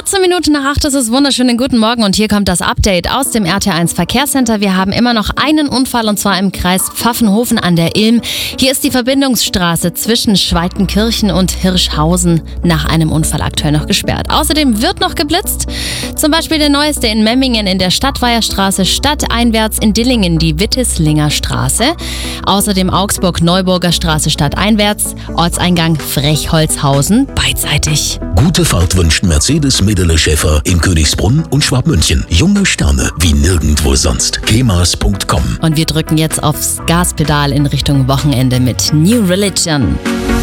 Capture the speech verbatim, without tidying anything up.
vierzehn Minuten nach acht ist es. Wunderschönen guten Morgen und hier kommt das Update aus dem R T eins Verkehrscenter. Wir haben immer noch einen Unfall und zwar im Kreis Pfaffenhofen an der Ilm. Hier ist die Verbindungsstraße zwischen Schweitenkirchen und Hirschhausen nach einem Unfall aktuell noch gesperrt. Außerdem wird noch geblitzt. Zum Beispiel der neueste in Memmingen in der Stadtweierstraße, stadteinwärts in Dillingen die Wittislinger Straße. Außerdem Augsburg-Neuburger Straße stadteinwärts, Ortseingang Frechholzhausen beidseitig. Gute Fahrt wünscht Mercedes Medele Schäfer in Königsbrunn und Schwabmünchen. Junge Sterne wie nirgendwo sonst. kemas punkt com. Und wir drücken jetzt aufs Gaspedal in Richtung Wochenende mit New Religion.